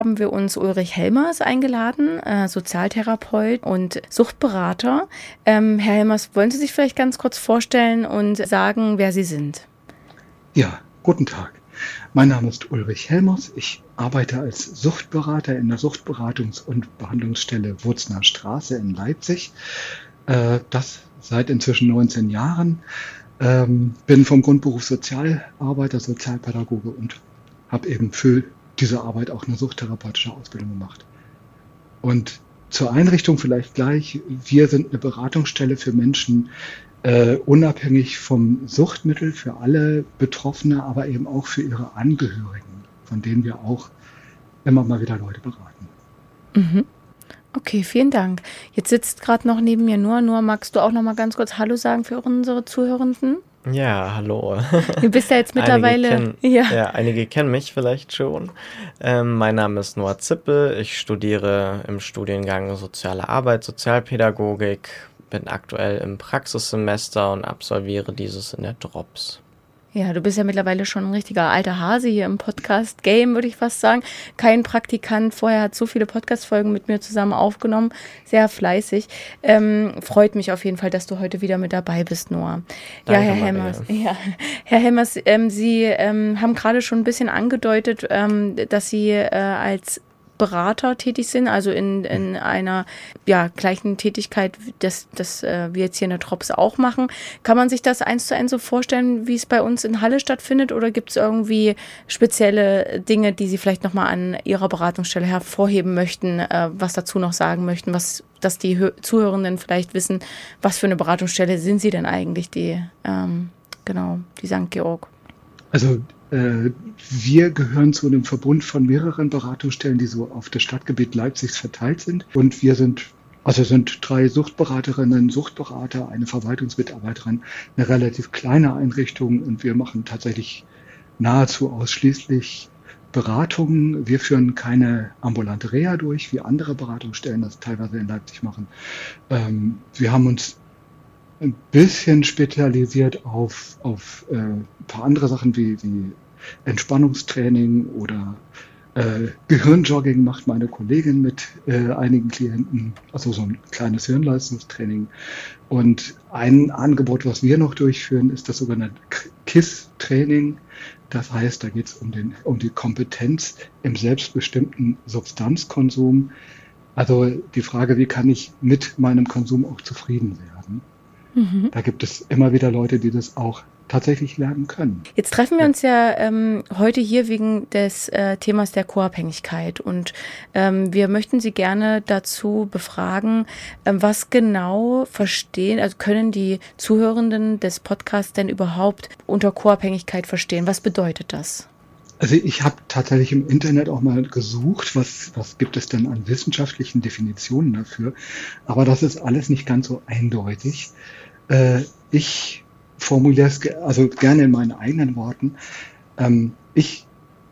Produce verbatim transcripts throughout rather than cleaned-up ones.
haben wir uns Ulrich Helmers eingeladen, äh, Sozialtherapeut und Suchtberater. Ähm, Herr Helmers, wollen Sie sich vielleicht ganz kurz vorstellen und sagen, wer Sie sind? Ja, guten Tag. Mein Name ist Ulrich Helmers. Ich arbeite als Suchtberater in der Suchtberatungs- und Behandlungsstelle Wurzner Straße in Leipzig. Äh, das seit inzwischen neunzehn Jahren. Ähm, bin vom Grundberuf Sozialarbeiter, Sozialpädagoge und habe eben für diese Arbeit auch eine suchttherapeutische Ausbildung gemacht. Und zur Einrichtung vielleicht gleich. Wir sind eine Beratungsstelle für Menschen, äh, unabhängig vom Suchtmittel, für alle Betroffene, aber eben auch für ihre Angehörigen, von denen wir auch immer mal wieder Leute beraten. Mhm. Okay, vielen Dank. Jetzt sitzt gerade noch neben mir Noah. Noah, magst du auch noch mal ganz kurz Hallo sagen für unsere Zuhörenden? Ja, hallo. Du bist ja jetzt Einige mittlerweile... kennen, Ja. ja, einige kennen mich vielleicht schon. Ähm, mein Name ist Noah Zippel. Ich studiere im Studiengang Soziale Arbeit, Sozialpädagogik, bin aktuell im Praxissemester und absolviere dieses in der Drops. Ja, du bist ja mittlerweile schon ein richtiger alter Hase hier im Podcast-Game, würde ich fast sagen. Kein Praktikant vorher hat so viele Podcast-Folgen mit mir zusammen aufgenommen. Sehr fleißig. Ähm, freut mich auf jeden Fall, dass du heute wieder mit dabei bist, Noah. Ja, Danke, Herr Maria. Helmers, ja, Herr Helmers, ähm, Sie ähm, haben gerade schon ein bisschen angedeutet, ähm, dass Sie äh, als Berater tätig sind, also in, in einer ja, gleichen Tätigkeit, das, das äh, wir jetzt hier in der Drops auch machen. Kann man sich das eins zu eins so vorstellen, wie es bei uns in Halle stattfindet, oder gibt es irgendwie spezielle Dinge, die Sie vielleicht nochmal an Ihrer Beratungsstelle hervorheben möchten, äh, was dazu noch sagen möchten, was, dass die Hö- Zuhörenden vielleicht wissen, was für eine Beratungsstelle sind Sie denn eigentlich, die, ähm, genau, die Sankt Georg? Also äh, wir gehören zu einem Verbund von mehreren Beratungsstellen, die so auf das Stadtgebiet Leipzigs verteilt sind. Und wir sind, also sind drei Suchtberaterinnen, Suchtberater, eine Verwaltungsmitarbeiterin, eine relativ kleine Einrichtung, und wir machen tatsächlich nahezu ausschließlich Beratungen. Wir führen keine ambulante Reha durch, wie andere Beratungsstellen das teilweise in Leipzig machen. Ähm, wir haben uns ein bisschen spezialisiert auf, auf äh, ein paar andere Sachen wie, wie Entspannungstraining oder äh, Gehirnjogging macht meine Kollegin mit äh, einigen Klienten, also so ein kleines Hirnleistungstraining. Und ein Angebot, was wir noch durchführen, ist das sogenannte K I S S-Training. Das heißt, da geht es um, den, um die Kompetenz im selbstbestimmten Substanzkonsum. Also die Frage, wie kann ich mit meinem Konsum auch zufrieden werden? Mhm. Da gibt es immer wieder Leute, die das auch tatsächlich lernen können. Jetzt treffen wir uns ja ähm, heute hier wegen des äh, Themas der Co-Abhängigkeit, und ähm, wir möchten Sie gerne dazu befragen, ähm, was genau verstehen, also können die Zuhörenden des Podcasts denn überhaupt unter Co-Abhängigkeit verstehen? Was bedeutet das? Also ich habe tatsächlich im Internet auch mal gesucht, was, was gibt es denn an wissenschaftlichen Definitionen dafür. Aber das ist alles nicht ganz so eindeutig. Äh, ich formuliere es ge- also gerne in meinen eigenen Worten. Ähm, ich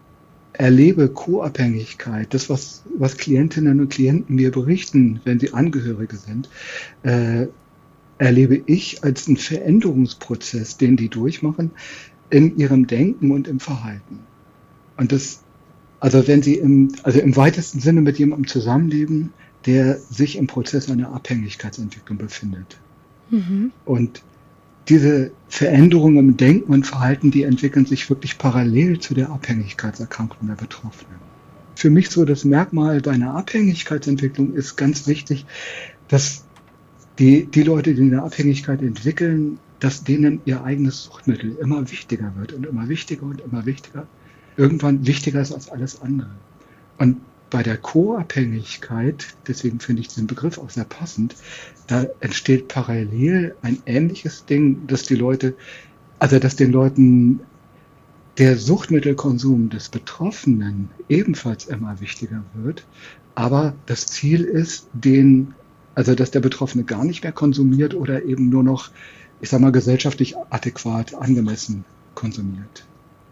erlebe Co-Abhängigkeit, das, was, was Klientinnen und Klienten mir berichten, wenn sie Angehörige sind, äh, erlebe ich als einen Veränderungsprozess, den die durchmachen in ihrem Denken und im Verhalten. Und das, also wenn Sie im, also im weitesten Sinne mit jemandem zusammenleben, der sich im Prozess einer Abhängigkeitsentwicklung befindet. Mhm. Und diese Veränderungen im Denken und Verhalten, die entwickeln sich wirklich parallel zu der Abhängigkeitserkrankung der Betroffenen. Für mich so das Merkmal bei einer Abhängigkeitsentwicklung ist ganz wichtig, dass die, die Leute, die eine Abhängigkeit entwickeln, dass denen ihr eigenes Suchtmittel immer wichtiger wird und immer wichtiger und immer wichtiger. Irgendwann wichtiger ist als alles andere. Und bei der Co-Abhängigkeit, deswegen finde ich diesen Begriff auch sehr passend, da entsteht parallel ein ähnliches Ding, dass die Leute, also dass den Leuten der Suchtmittelkonsum des Betroffenen ebenfalls immer wichtiger wird. Aber das Ziel ist, den, also dass der Betroffene gar nicht mehr konsumiert oder eben nur noch, ich sag mal, gesellschaftlich adäquat, angemessen konsumiert.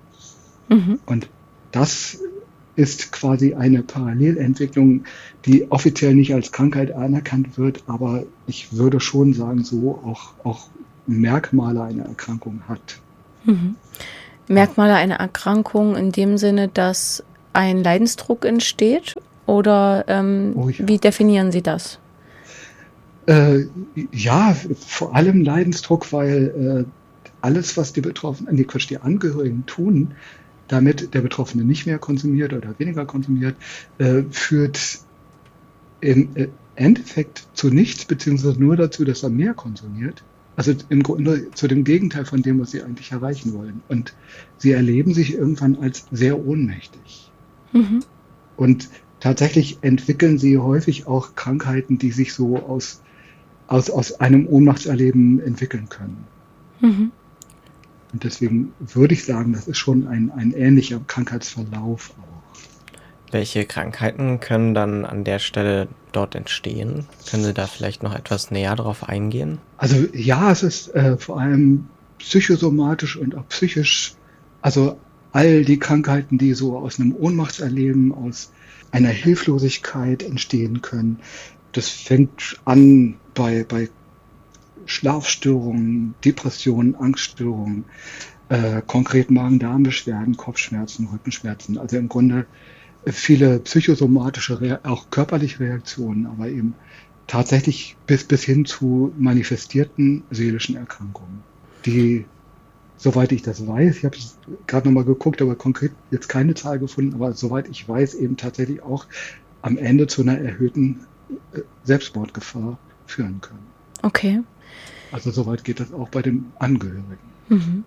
Mhm. Und das ist quasi eine Parallelentwicklung, die offiziell nicht als Krankheit anerkannt wird, aber ich würde schon sagen, so auch, auch Merkmale einer Erkrankung hat. Mhm. Merkmale einer Erkrankung in dem Sinne, dass ein Leidensdruck entsteht? Oder ähm, Oh ja. wie definieren Sie das? Äh, ja, vor allem Leidensdruck, weil äh, alles, was die Betroffenen, nee, Quatsch, die Angehörigen tun, damit der Betroffene nicht mehr konsumiert oder weniger konsumiert, äh, führt im äh, Endeffekt zu nichts, beziehungsweise nur dazu, dass er mehr konsumiert. Also im Grunde zu dem Gegenteil von dem, was sie eigentlich erreichen wollen. Und sie erleben sich irgendwann als sehr ohnmächtig. Mhm. Und tatsächlich entwickeln sie häufig auch Krankheiten, die sich so aus, aus, aus einem Ohnmachtserleben entwickeln können. Mhm. Und deswegen würde ich sagen, das ist schon ein, ein ähnlicher Krankheitsverlauf auch. Welche Krankheiten können dann an der Stelle dort entstehen? Können Sie da vielleicht noch etwas näher drauf eingehen? Also ja, es ist äh, vor allem psychosomatisch und auch psychisch, also all die Krankheiten, die so aus einem Ohnmachtserleben, aus einer Hilflosigkeit entstehen können. Das fängt an bei, bei Schlafstörungen, Depressionen, Angststörungen, äh, konkret Magen-Darm-Beschwerden, Kopfschmerzen, Rückenschmerzen. Also im Grunde viele psychosomatische, Rea- auch körperliche Reaktionen, aber eben tatsächlich bis, bis hin zu manifestierten seelischen Erkrankungen, die, soweit ich das weiß, ich habe es gerade nochmal geguckt, aber konkret jetzt keine Zahl gefunden, aber soweit ich weiß, eben tatsächlich auch am Ende zu einer erhöhten äh, Selbstmordgefahr führen können. Okay. Also soweit geht das auch bei den Angehörigen. Mhm.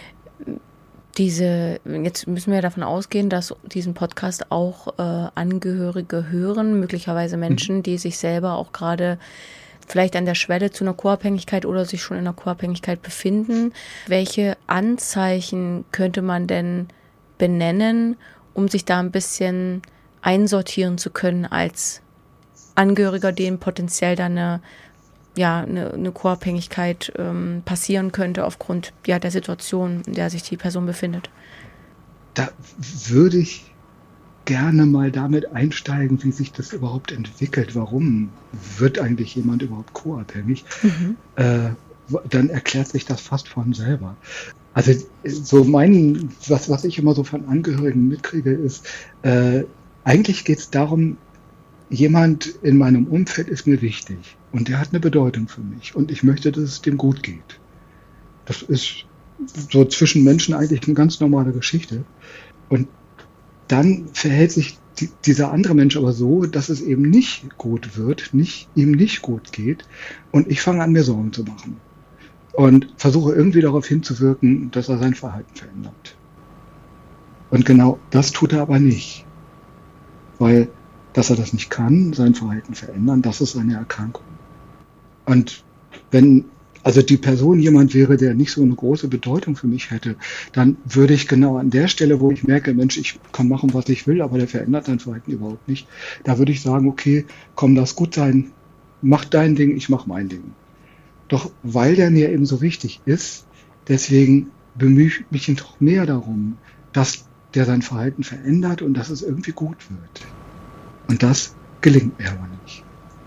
Diese, jetzt müssen wir davon ausgehen, dass diesen Podcast auch äh, Angehörige hören, möglicherweise Menschen, die sich selber auch gerade vielleicht an der Schwelle zu einer Co-Abhängigkeit oder sich schon in einer Co-Abhängigkeit befinden. Welche Anzeichen könnte man denn benennen, um sich da ein bisschen einsortieren zu können als Angehöriger, dem potenziell dann eine ja, eine, eine Co-Abhängigkeit ähm, passieren könnte aufgrund ja, der Situation, in der sich die Person befindet? Da würde ich gerne mal damit einsteigen, wie sich das überhaupt entwickelt. Warum wird eigentlich jemand überhaupt co-abhängig? Mhm. Äh, dann erklärt sich das fast von selber. Also so mein, was, was ich immer so von Angehörigen mitkriege, ist, äh, eigentlich geht es darum, jemand in meinem Umfeld ist mir wichtig und der hat eine Bedeutung für mich und ich möchte, dass es dem gut geht. Das ist so zwischen Menschen eigentlich eine ganz normale Geschichte. Und dann verhält sich die, dieser andere Mensch aber so, dass es eben nicht gut wird, nicht, ihm nicht gut geht und ich fange an, mir Sorgen zu machen und versuche irgendwie darauf hinzuwirken, dass er sein Verhalten verändert. Und genau das tut er aber nicht, weil dass er das nicht kann, sein Verhalten verändern, das ist eine Erkrankung. Und wenn also die Person jemand wäre, der nicht so eine große Bedeutung für mich hätte, dann würde ich genau an der Stelle, wo ich merke, Mensch, ich kann machen, was ich will, aber der verändert sein Verhalten überhaupt nicht, da würde ich sagen, okay, komm, lass gut sein, mach dein Ding, ich mach mein Ding. Doch weil der mir eben so wichtig ist, deswegen bemühe ich mich doch mehr darum, dass der sein Verhalten verändert und dass es irgendwie gut wird. Und das gelingt mir aber nicht.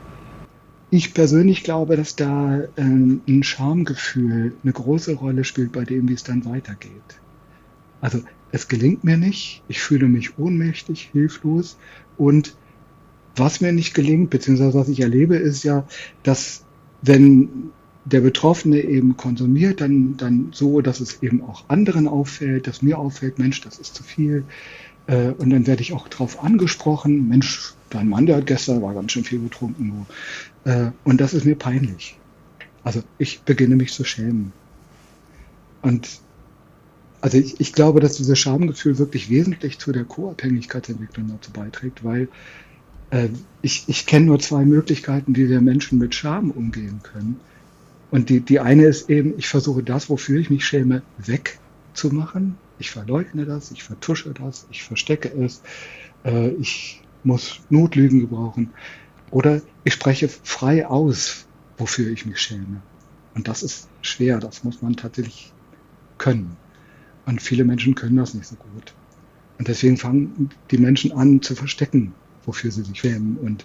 Ich persönlich glaube, dass da ähm, ein Schamgefühl eine große Rolle spielt bei dem, wie es dann weitergeht. Also es gelingt mir nicht, ich fühle mich ohnmächtig, hilflos und was mir nicht gelingt, beziehungsweise was ich erlebe, ist ja, dass wenn der Betroffene eben konsumiert, dann, dann so, dass es eben auch anderen auffällt, dass mir auffällt, Mensch, das ist zu viel. Und dann werde ich auch drauf angesprochen, Mensch, dein Mann, der hat gestern, war ganz schön viel getrunken. Und das ist mir peinlich. Also ich beginne mich zu schämen. Und also ich, ich glaube, dass dieses Schamgefühl wirklich wesentlich zu der Co-Abhängigkeitsentwicklung dazu beiträgt, weil äh, ich, ich kenne nur zwei Möglichkeiten, wie wir Menschen mit Scham umgehen können. Und die, die eine ist eben, ich versuche das, wofür ich mich schäme, wegzumachen. Ich verleugne das, ich vertusche das, ich verstecke es, äh, ich muss Notlügen gebrauchen. Oder ich spreche frei aus, wofür ich mich schäme. Und das ist schwer, das muss man tatsächlich können. Und viele Menschen können das nicht so gut. Und deswegen fangen die Menschen an zu verstecken, wofür sie sich schämen. Und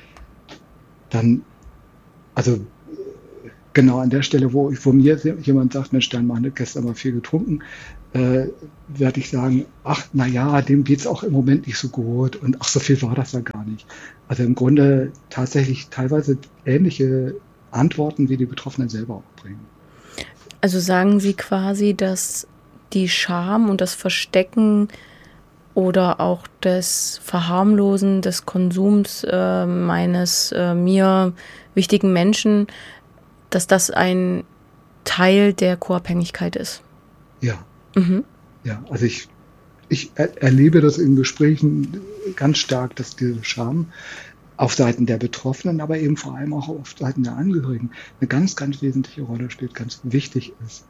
dann, also genau an der Stelle, wo, wo mir jemand sagt, Mensch, dein Mann hat gestern mal viel getrunken, äh, werde ich sagen, ach, na ja, dem geht's auch im Moment nicht so gut und ach, so viel war das ja gar nicht. Also im Grunde tatsächlich teilweise ähnliche Antworten, wie die Betroffenen selber auch bringen. Also sagen Sie quasi, dass die Scham und das Verstecken oder auch das Verharmlosen des Konsums äh, meines äh, mir wichtigen Menschen, dass das ein Teil der Co-Abhängigkeit ist? Ja. Mhm. Ja, also ich, ich er, erlebe das in Gesprächen ganz stark, dass diese Scham auf Seiten der Betroffenen, aber eben vor allem auch auf Seiten der Angehörigen eine ganz, ganz wesentliche Rolle spielt, ganz wichtig ist.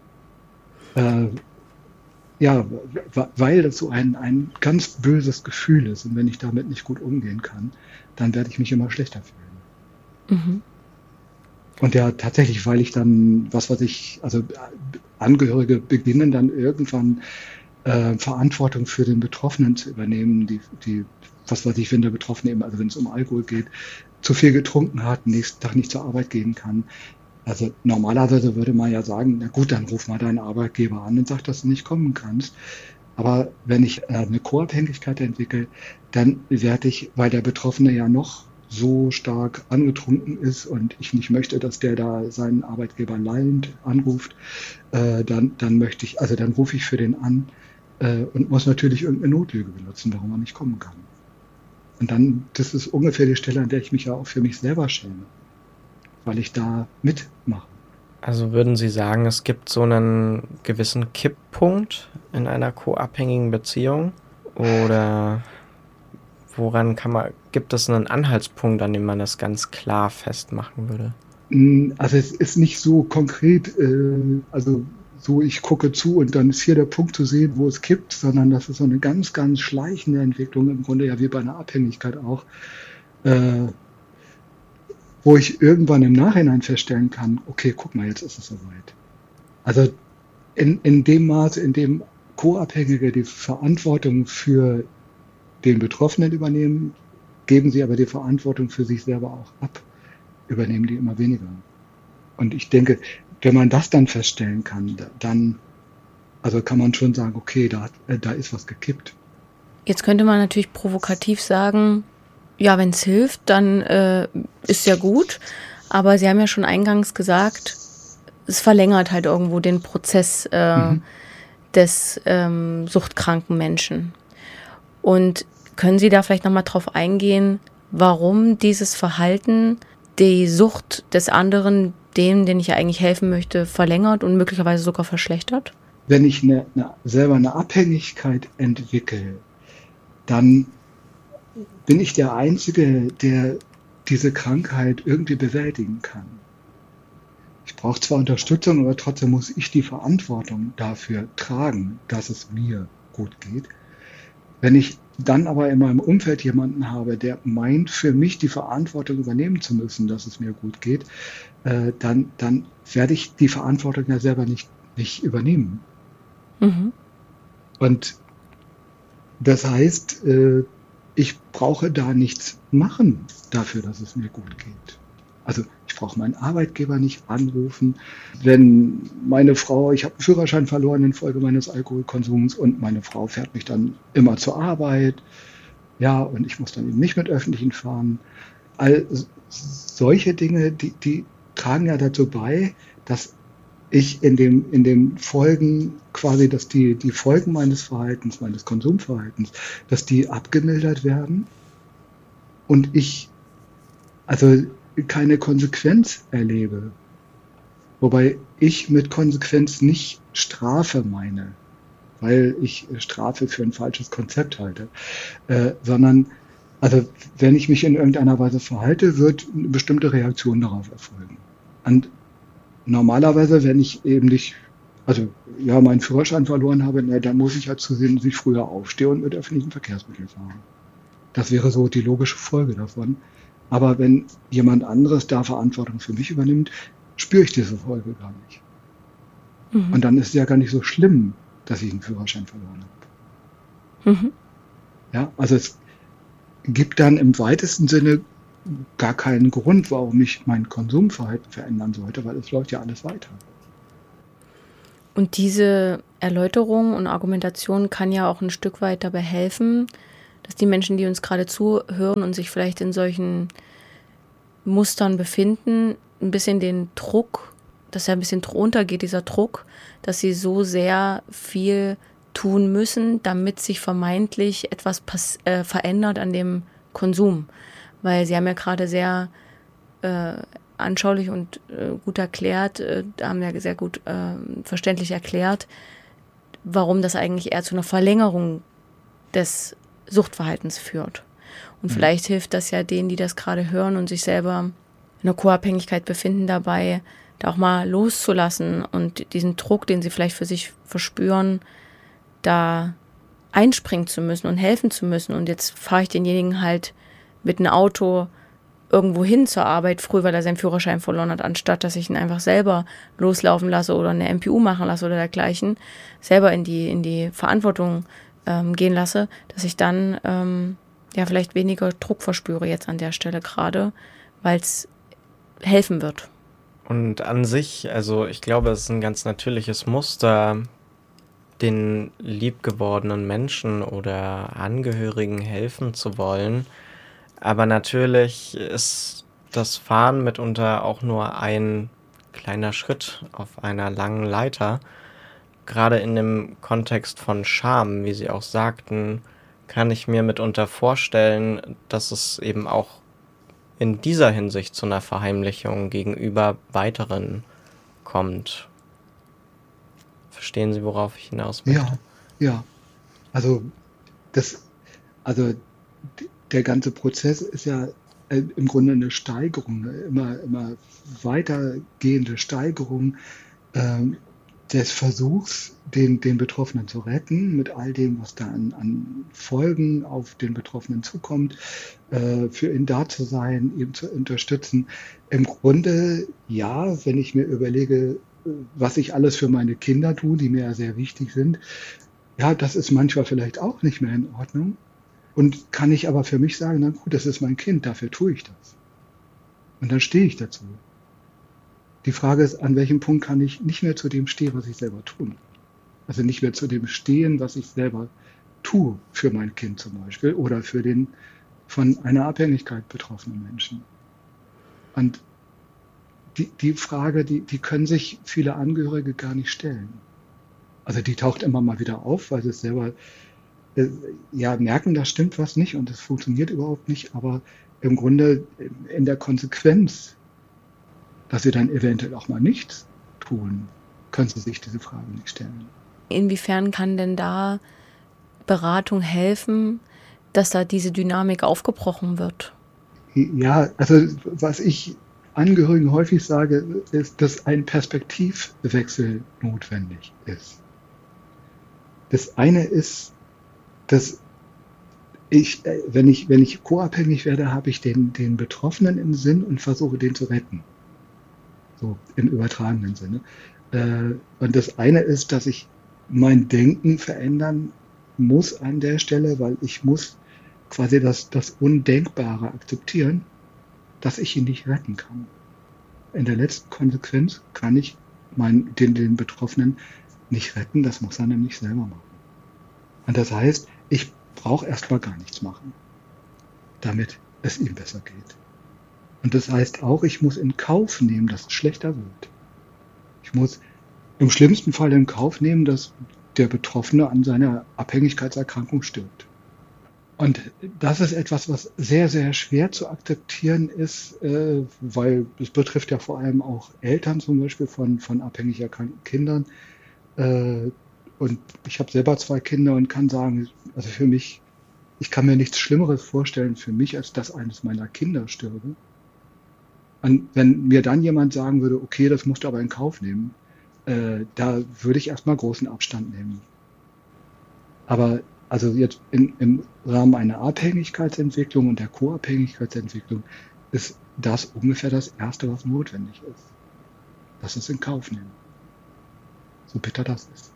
Äh, ja, weil das so ein, ein ganz böses Gefühl ist und wenn ich damit nicht gut umgehen kann, dann werde ich mich immer schlechter fühlen. Mhm. Und ja, tatsächlich, weil ich dann, was weiß ich, also Angehörige beginnen dann irgendwann äh, Verantwortung für den Betroffenen zu übernehmen, die, die, was weiß ich, wenn der Betroffene eben, also wenn es um Alkohol geht, zu viel getrunken hat, nächsten Tag nicht zur Arbeit gehen kann. Also normalerweise würde man ja sagen, na gut, dann ruf mal deinen Arbeitgeber an und sag, dass du nicht kommen kannst. Aber wenn ich äh, eine Co-Abhängigkeit entwickle, dann werde ich, weil der Betroffene ja noch so stark angetrunken ist und ich nicht möchte, dass der da seinen Arbeitgeber lallend anruft, äh, dann, dann möchte ich, also dann rufe ich für den an äh, und muss natürlich irgendeine Notlüge benutzen, warum er nicht kommen kann. Und dann, das ist ungefähr die Stelle, an der ich mich ja auch für mich selber schäme, weil ich da mitmache. Also würden Sie sagen, es gibt so einen gewissen Kipppunkt in einer co-abhängigen Beziehung? Oder woran kann man, gibt es einen Anhaltspunkt, an dem man das ganz klar festmachen würde? Also es ist nicht so konkret, äh, also so ich gucke zu und dann ist hier der Punkt zu sehen, wo es kippt, sondern das ist so eine ganz, ganz schleichende Entwicklung, im Grunde ja wie bei einer Abhängigkeit auch, äh, wo ich irgendwann im Nachhinein feststellen kann, okay, guck mal, jetzt ist es soweit. Also in, in dem Maße, in dem Co-Abhängige die Verantwortung für den Betroffenen übernehmen, geben sie aber die Verantwortung für sich selber auch ab, übernehmen die immer weniger. Und ich denke, wenn man das dann feststellen kann, dann also kann man schon sagen, okay, da, da ist was gekippt. Jetzt könnte man natürlich provokativ sagen, ja, wenn es hilft, dann äh, ist ja gut. Aber Sie haben ja schon eingangs gesagt, es verlängert halt irgendwo den Prozess äh, mhm. des ähm, suchtkranken Menschen. Und können Sie da vielleicht nochmal drauf eingehen, warum dieses Verhalten die Sucht des anderen, dem, den ich ja eigentlich helfen möchte, verlängert und möglicherweise sogar verschlechtert? Wenn ich eine, eine, selber eine Abhängigkeit entwickle, dann bin ich der Einzige, der diese Krankheit irgendwie bewältigen kann. Ich brauche zwar Unterstützung, aber trotzdem muss ich die Verantwortung dafür tragen, dass es mir gut geht. Wenn ich dann aber in meinem Umfeld jemanden habe, der meint, für mich die Verantwortung übernehmen zu müssen, dass es mir gut geht, äh, dann, dann werde ich die Verantwortung ja selber nicht, nicht übernehmen. Mhm. Und das heißt, äh, ich brauche da nichts machen dafür, dass es mir gut geht. Also ich brauche meinen Arbeitgeber nicht anrufen, wenn meine Frau, ich habe einen Führerschein verloren infolge meines Alkoholkonsums und meine Frau fährt mich dann immer zur Arbeit, ja, und ich muss dann eben nicht mit Öffentlichen fahren. All solche Dinge, die, die tragen ja dazu bei, dass ich in dem, in den Folgen quasi, dass die, die Folgen meines Verhaltens, meines Konsumverhaltens, dass die abgemildert werden und ich also keine Konsequenz erlebe. Wobei ich mit Konsequenz nicht Strafe meine, weil ich Strafe für ein falsches Konzept halte, äh, sondern also wenn ich mich in irgendeiner Weise verhalte, wird eine bestimmte Reaktion darauf erfolgen. Und normalerweise, wenn ich eben nicht, also ja, meinen Führerschein verloren habe, na, dann muss ich ja zusehen, dass ich früher aufstehe und mit öffentlichen Verkehrsmitteln fahre. Das wäre so die logische Folge davon. Aber wenn jemand anderes da Verantwortung für mich übernimmt, spüre ich diese Folge gar nicht. Mhm. Und dann ist es ja gar nicht so schlimm, dass ich einen Führerschein verloren habe. Mhm. Ja, also es gibt dann im weitesten Sinne gar keinen Grund, warum ich mein Konsumverhalten verändern sollte, weil es läuft ja alles weiter. Und diese Erläuterung und Argumentation kann ja auch ein Stück weit dabei helfen, dass die Menschen, die uns gerade zuhören und sich vielleicht in solchen Mustern befinden, ein bisschen den Druck, dass er ein bisschen drunter geht, dieser Druck, dass sie so sehr viel tun müssen, damit sich vermeintlich etwas pass- äh, verändert an dem Konsum. Weil sie haben ja gerade sehr äh, anschaulich und äh, gut erklärt, äh, haben ja sehr gut äh, verständlich erklärt, warum das eigentlich eher zu einer Verlängerung des Suchtverhaltens führt. Und mhm. vielleicht hilft das ja denen, die das gerade hören und sich selber in einer Co-Abhängigkeit befinden, dabei, da auch mal loszulassen und diesen Druck, den sie vielleicht für sich verspüren, da einspringen zu müssen und helfen zu müssen. Und jetzt fahre ich denjenigen halt mit einem Auto irgendwo hin zur Arbeit, früh, weil er seinen Führerschein verloren hat, anstatt dass ich ihn einfach selber loslaufen lasse oder eine M P U machen lasse oder dergleichen, selber in die, in die Verantwortung ähm, gehen lasse, dass ich dann ähm, ja vielleicht weniger Druck verspüre jetzt an der Stelle gerade, weil es helfen wird. Und an sich, also ich glaube, es ist ein ganz natürliches Muster, den liebgewordenen Menschen oder Angehörigen helfen zu wollen. Aber natürlich ist das Fahren mitunter auch nur ein kleiner Schritt auf einer langen Leiter. Gerade in dem Kontext von Scham, wie Sie auch sagten, kann ich mir mitunter vorstellen, dass es eben auch in dieser Hinsicht zu einer Verheimlichung gegenüber weiteren kommt. Verstehen Sie, worauf ich hinaus möchte? Ja, ja. Also das, also d- der ganze Prozess ist ja äh, im Grunde eine Steigerung, ne? immer, immer weitergehende Steigerung ähm, des Versuchs, den, den Betroffenen zu retten, mit all dem, was da an, an Folgen auf den Betroffenen zukommt, äh, für ihn da zu sein, ihm zu unterstützen. Im Grunde, ja, wenn ich mir überlege, äh, was ich alles für meine Kinder tue, die mir ja sehr wichtig sind, ja, das ist manchmal vielleicht auch nicht mehr in Ordnung. Und kann ich aber für mich sagen, na gut, das ist mein Kind, dafür tue ich das. Und dann stehe ich dazu. Die Frage ist, an welchem Punkt kann ich nicht mehr zu dem stehen, was ich selber tue. Also nicht mehr zu dem stehen, was ich selber tue für mein Kind zum Beispiel oder für den von einer Abhängigkeit betroffenen Menschen. Und die, die Frage, die, die können sich viele Angehörige gar nicht stellen. Also die taucht immer mal wieder auf, weil sie es selber äh, ja merken, da stimmt was nicht und das funktioniert überhaupt nicht. Aber im Grunde in der Konsequenz, dass sie dann eventuell auch mal nichts tun, können sie sich diese Frage nicht stellen. Inwiefern kann denn da Beratung helfen, dass da diese Dynamik aufgebrochen wird? Ja, also was ich Angehörigen häufig sage, ist, dass ein Perspektivwechsel notwendig ist. Das eine ist, dass ich, äh, wenn ich, wenn ich co-abhängig werde, habe ich den, den Betroffenen im Sinn und versuche, den zu retten. So im übertragenen Sinne. Äh, Und das eine ist, dass ich mein Denken verändern muss an der Stelle, weil ich muss quasi das, das Undenkbare akzeptieren, dass ich ihn nicht retten kann. In der letzten Konsequenz kann ich meinen, den, den Betroffenen nicht retten, das muss er nämlich selber machen. Und das heißt, ich brauche erstmal gar nichts machen, damit es ihm besser geht. Und das heißt auch, ich muss in Kauf nehmen, dass es schlechter wird. Ich muss im schlimmsten Fall in Kauf nehmen, dass der Betroffene an seiner Abhängigkeitserkrankung stirbt. Und das ist etwas, was sehr, sehr schwer zu akzeptieren ist, äh, weil es betrifft ja vor allem auch Eltern zum Beispiel von, von abhängig erkrankten Kindern. Äh, und ich habe selber zwei Kinder und kann sagen, also für mich, ich kann mir nichts Schlimmeres vorstellen für mich, als dass eines meiner Kinder stürbe. Und wenn mir dann jemand sagen würde, okay, das musst du aber in Kauf nehmen, äh, da würde ich erstmal großen Abstand nehmen. Aber also jetzt in, im Rahmen einer Abhängigkeitsentwicklung und der Co-Abhängigkeitsentwicklung ist das ungefähr das Erste, was notwendig ist. Das ist in Kauf nehmen. So bitter das ist.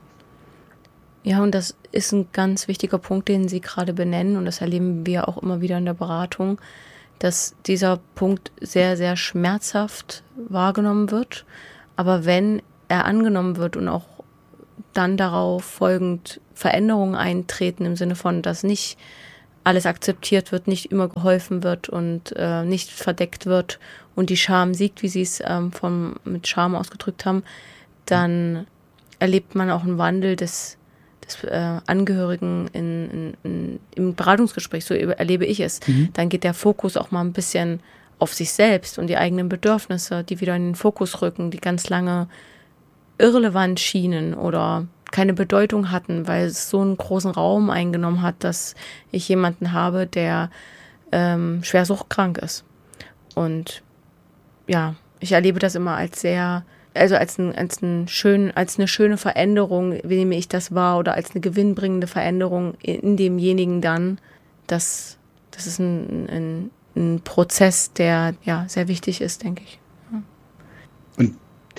Ja, und das ist ein ganz wichtiger Punkt, den Sie gerade benennen, und das erleben wir auch immer wieder in der Beratung, dass dieser Punkt sehr, sehr schmerzhaft wahrgenommen wird. Aber wenn er angenommen wird und auch dann darauf folgend Veränderungen eintreten im Sinne von, dass nicht alles akzeptiert wird, nicht immer geholfen wird und äh, nicht verdeckt wird und die Scham siegt, wie Sie es ähm, von, mit Scham ausgedrückt haben, dann erlebt man auch einen Wandel des, des äh, Angehörigen in, in, in, im Beratungsgespräch, so erlebe ich es. Mhm. Dann geht der Fokus auch mal ein bisschen auf sich selbst und die eigenen Bedürfnisse, die wieder in den Fokus rücken, die ganz lange irrelevant schienen oder keine Bedeutung hatten, weil es so einen großen Raum eingenommen hat, dass ich jemanden habe, der ähm, schwer suchtkrank ist. Und ja, ich erlebe das immer als sehr, also als, ein, als, ein schön, als eine schöne Veränderung, wie nehme ich das wahr, oder als eine gewinnbringende Veränderung in demjenigen dann. Das, das ist ein, ein, ein Prozess, der ja sehr wichtig ist, denke ich. Ja. Und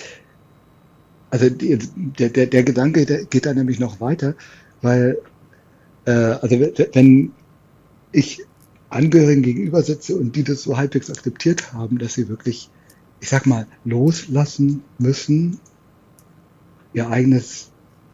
Also die, der, der, der Gedanke der geht da nämlich noch weiter, weil äh, also wenn ich Angehörigen gegenüber sitze und die das so halbwegs akzeptiert haben, dass sie wirklich, ich sag mal, loslassen müssen, ihr eigenes,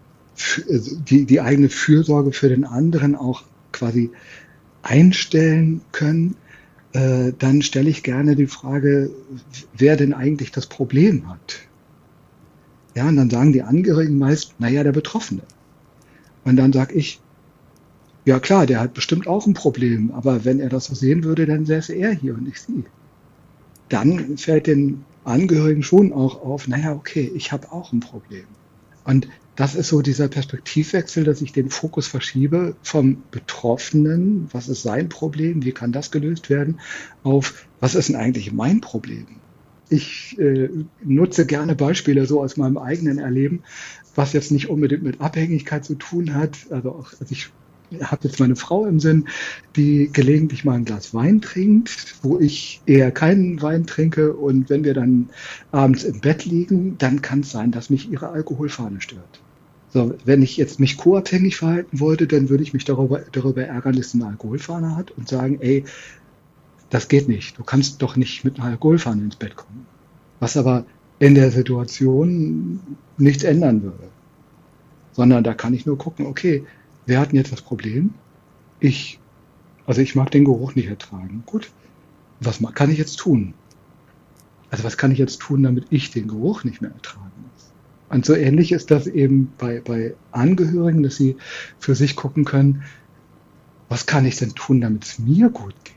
die, die eigene Fürsorge für den anderen auch quasi einstellen können, äh, dann stelle ich gerne die Frage, wer denn eigentlich das Problem hat. Ja, und dann sagen die Angehörigen meist, naja, der Betroffene. Und dann sage ich, ja klar, der hat bestimmt auch ein Problem, aber wenn er das so sehen würde, dann säße er hier und nicht sie. Dann fällt den Angehörigen schon auch auf, naja, okay, ich habe auch ein Problem. Und das ist so dieser Perspektivwechsel, dass ich den Fokus verschiebe vom Betroffenen, was ist sein Problem, wie kann das gelöst werden, auf, was ist denn eigentlich mein Problem? Ich äh, nutze gerne Beispiele so aus meinem eigenen Erleben, was jetzt nicht unbedingt mit Abhängigkeit zu tun hat. Also, auch, also ich habe jetzt meine Frau im Sinn, die gelegentlich mal ein Glas Wein trinkt, wo ich eher keinen Wein trinke. Und wenn wir dann abends im Bett liegen, dann kann es sein, dass mich ihre Alkoholfahne stört. So, wenn ich jetzt mich co-abhängig verhalten wollte, dann würde ich mich darüber, darüber ärgern, dass sie eine Alkoholfahne hat und sagen, ey, das geht nicht. Du kannst doch nicht mit einer Alkoholfahne ins Bett kommen. Was aber in der Situation nichts ändern würde. Sondern da kann ich nur gucken, okay, wer hat denn jetzt das Problem? Ich. Also ich mag den Geruch nicht ertragen. Gut, was kann ich jetzt tun? Also was kann ich jetzt tun, damit ich den Geruch nicht mehr ertragen muss? Und so ähnlich ist das eben bei, bei Angehörigen, dass sie für sich gucken können, was kann ich denn tun, damit es mir gut geht?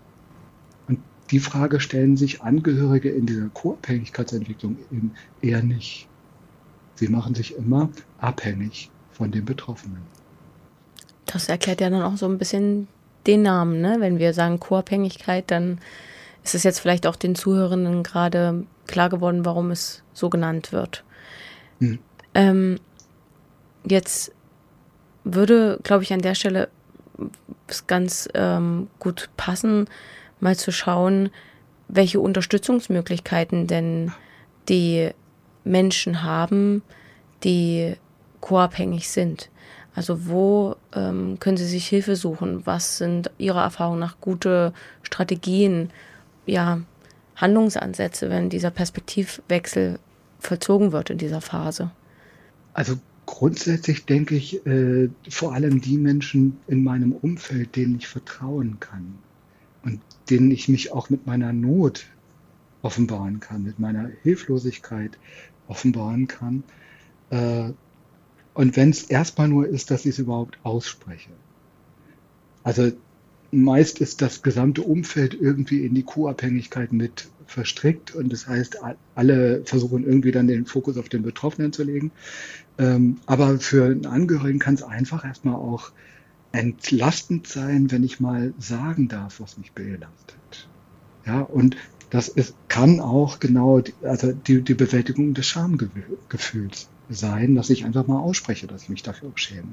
Die Frage stellen sich Angehörige in dieser Co-Abhängigkeitsentwicklung eben eher nicht. Sie machen sich immer abhängig von den Betroffenen. Das erklärt ja dann auch so ein bisschen den Namen, ne? Wenn wir sagen Co-Abhängigkeit, dann ist es jetzt vielleicht auch den Zuhörenden gerade klar geworden, warum es so genannt wird. Hm. Ähm, jetzt würde, glaube ich, an der Stelle es ganz ähm, gut passen, mal zu schauen, welche Unterstützungsmöglichkeiten denn die Menschen haben, die co-abhängig sind. Also wo ähm, können sie sich Hilfe suchen? Was sind Ihrer Erfahrung nach gute Strategien, ja, Handlungsansätze, wenn dieser Perspektivwechsel vollzogen wird in dieser Phase? Also grundsätzlich denke ich, äh, vor allem die Menschen in meinem Umfeld, denen ich vertrauen kann und denen ich mich auch mit meiner Not offenbaren kann, mit meiner Hilflosigkeit offenbaren kann. Äh, und wenn es erstmal nur ist, dass ich es überhaupt ausspreche. Also meist ist das gesamte Umfeld irgendwie in die Co-Abhängigkeit mit verstrickt und das heißt, alle versuchen irgendwie dann den Fokus auf den Betroffenen zu legen. Ähm, aber für einen Angehörigen kann es einfach erstmal auch entlastend sein, wenn ich mal sagen darf, was mich belastet. Ja, und das ist, kann auch genau die, also die, die Bewältigung des Schamgefühls sein, dass ich einfach mal ausspreche, dass ich mich dafür auch schäme.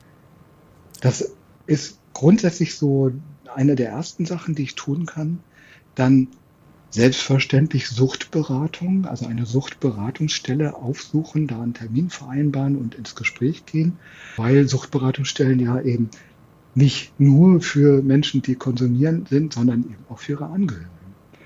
Das ist grundsätzlich so eine der ersten Sachen, die ich tun kann. Dann selbstverständlich Suchtberatung, also eine Suchtberatungsstelle aufsuchen, da einen Termin vereinbaren und ins Gespräch gehen, weil Suchtberatungsstellen ja eben nicht nur für Menschen, die konsumieren sind, sondern eben auch für ihre Angehörigen.